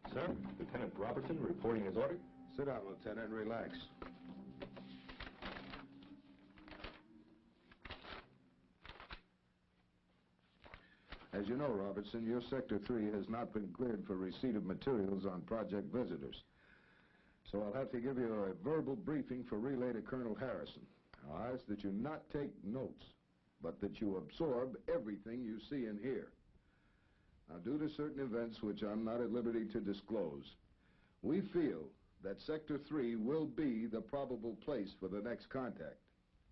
Sir, Lieutenant Robertson reporting his order. Sit down, Lieutenant, and relax. As you know, Robertson, your Sector 3 has not been cleared for receipt of materials on Project Visitors. So I'll have to give you a verbal briefing for relay to Colonel Harrison. I'll ask that you not take notes, but that you absorb everything you see and hear. Now, due to certain events which I'm not at liberty to disclose, we feel that Sector 3 will be the probable place for the next contact.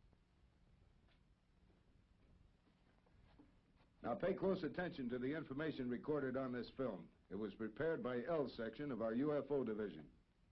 Now, pay close attention to the information recorded on this film. It was prepared by L Section of our UFO Division.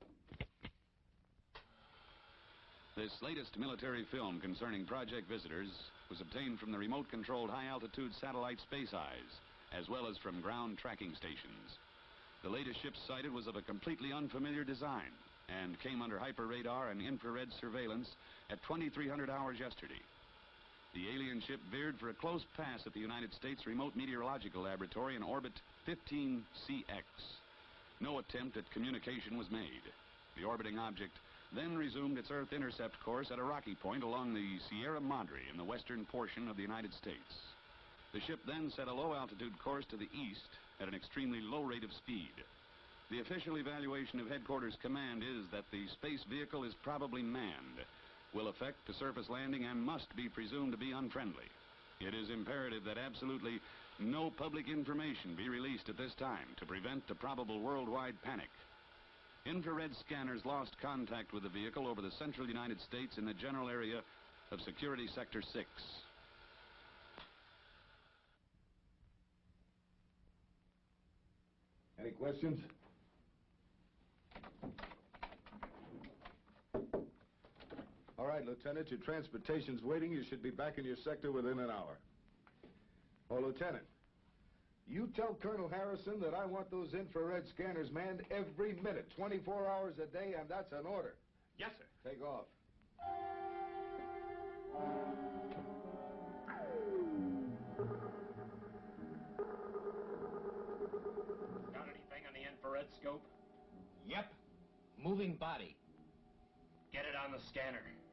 This latest military film concerning Project Visitors was obtained from the remote-controlled high-altitude satellite Space Eyes, as well as from ground tracking stations. The latest ship sighted was of a completely unfamiliar design and came under hyperradar and infrared surveillance at 2300 hours yesterday. The alien ship veered for a close pass at the United States Remote Meteorological Laboratory in orbit 15CX. No attempt at communication was made. The orbiting object then resumed its Earth intercept course at a rocky point along the Sierra Madre in the western portion of the United States. The ship then set a low-altitude course to the east at an extremely low rate of speed. The official evaluation of Headquarters Command is that the space vehicle is probably manned, will effect a surface landing, and must be presumed to be unfriendly. It is imperative that absolutely no public information be released at this time to prevent a probable worldwide panic. Infrared scanners lost contact with the vehicle over the central United States in the general area of Security Sector 6. Any questions? All right, Lieutenant, your transportation's waiting. You should be back in your sector within an hour. Oh, Lieutenant, you tell Colonel Harrison that I want those infrared scanners manned every minute, 24 hours a day, and that's an order. Yes, sir. Take off. Got anything on the infrared scope? Yep. Moving body. Get it on the scanner.